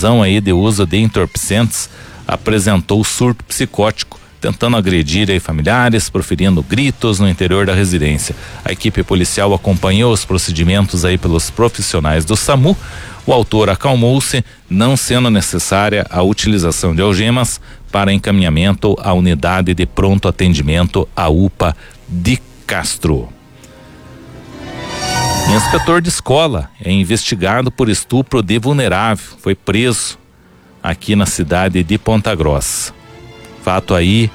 razão aí de uso de entorpecentes, apresentou surto psicótico, tentando agredir aí familiares, proferindo gritos no interior da residência. A equipe policial acompanhou os procedimentos aí pelos profissionais do SAMU. O autor acalmou-se, não sendo necessária a utilização de algemas para encaminhamento à unidade de pronto atendimento, a UPA de Castro. Inspetor de escola é investigado por estupro de vulnerável, foi preso aqui na cidade de Ponta Grossa. Fato aí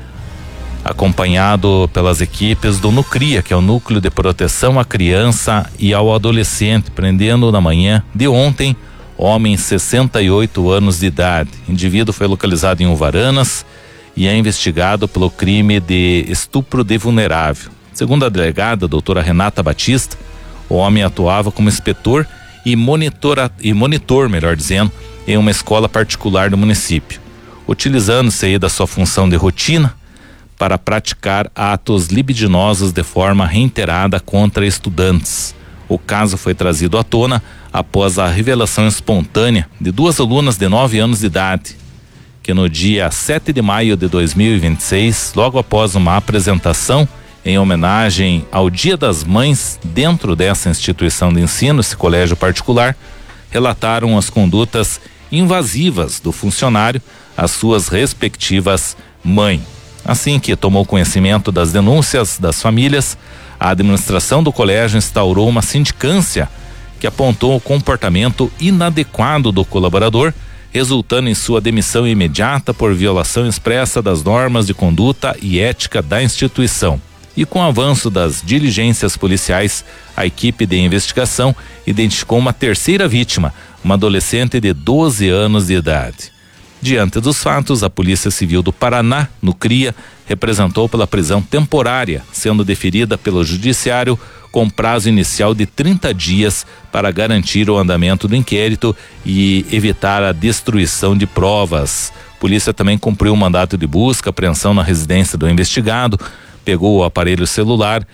acompanhado pelas equipes do NUCRIA, que é o Núcleo de Proteção à Criança e ao Adolescente, prendendo na manhã de ontem homem 68 anos de idade. O indivíduo foi localizado em Uvaranas e é investigado pelo crime de estupro de vulnerável. Segundo a delegada, a doutora Renata Batista, o homem atuava como inspetor e monitor, melhor dizendo, em uma escola particular do município, utilizando-se aí da sua função de rotina para praticar atos libidinosos de forma reiterada contra estudantes. O caso foi trazido à tona após a revelação espontânea de duas alunas de 9 anos de idade, que no dia 7 de maio de 2026, logo após uma apresentação em homenagem ao Dia das Mães dentro dessa instituição de ensino, esse colégio particular, relataram as condutas invasivas do funcionário às suas respectivas mães. Assim que tomou conhecimento das denúncias das famílias, a administração do colégio instaurou uma sindicância que apontou o comportamento inadequado do colaborador, resultando em sua demissão imediata por violação expressa das normas de conduta e ética da instituição. E com o avanço das diligências policiais, a equipe de investigação identificou uma terceira vítima, uma adolescente de 12 anos de idade. Diante dos fatos, a Polícia Civil do Paraná, NUCRIA, representou pela prisão temporária, sendo deferida pelo Judiciário com prazo inicial de 30 dias para garantir o andamento do inquérito e evitar a destruição de provas. A polícia também cumpriu o mandato de busca, apreensão na residência do investigado, pegou o aparelho celular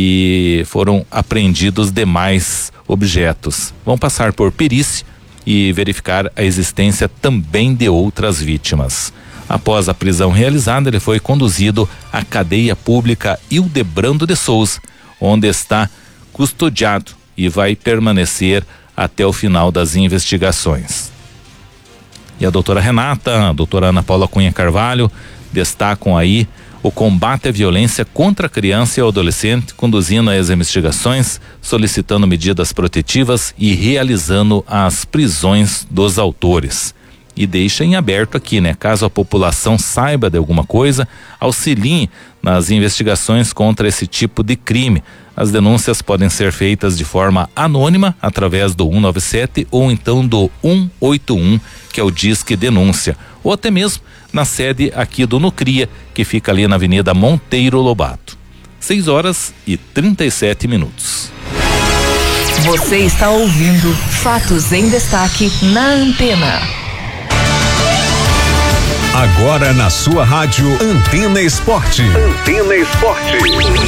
e foram apreendidos demais objetos. Vão passar por perícia e verificar a existência também de outras vítimas. Após a prisão realizada, ele foi conduzido à cadeia pública Hildebrando de Souza, onde está custodiado e vai permanecer até o final das investigações. E a doutora Renata, a doutora Ana Paula Cunha Carvalho destacam aí o combate à violência contra a criança e o adolescente, conduzindo as investigações, solicitando medidas protetivas e realizando as prisões dos autores. E deixa em aberto aqui, né? Caso a população saiba de alguma coisa, auxilie nas investigações contra esse tipo de crime. As denúncias podem ser feitas de forma anônima através do 197 ou então do 181, que é o Disque Denúncia, ou até mesmo na sede aqui do NUCRIA, que fica ali na Avenida Monteiro Lobato. 6:37. Você está ouvindo Fatos em Destaque na Antena. Agora na sua rádio Antena Esporte. Antena Esporte.